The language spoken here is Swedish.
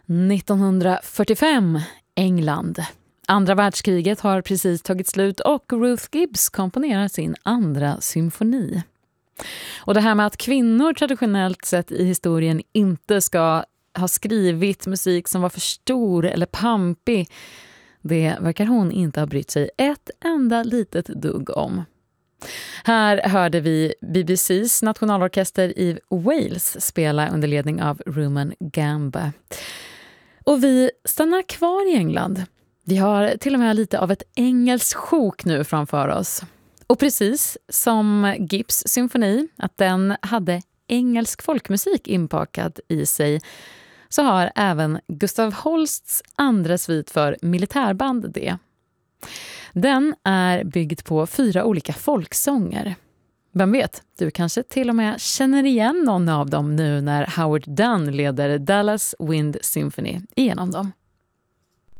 1945, England. Andra världskriget har precis tagit slut och Ruth Gibbs komponerar sin andra symfoni. Och det här med att kvinnor traditionellt sett i historien inte ska ha skrivit musik som var för stor eller pampig, det verkar hon inte ha brytt sig ett enda litet dugg om. Här hörde vi BBCs nationalorkester i Wales spela under ledning av Rumen Gamba. Och vi stannar kvar i England. Vi har till och med lite av ett engelskt sjok nu framför oss. Och precis som Gibbs symfoni, att den hade engelsk folkmusik inpakad i sig, så har även Gustav Holsts andra svit för militärband det. Den är byggd på 4 olika folksånger. Vem vet, du kanske till och med känner igen någon av dem nu när Howard Dunn leder Dallas Wind Symphony igenom dem.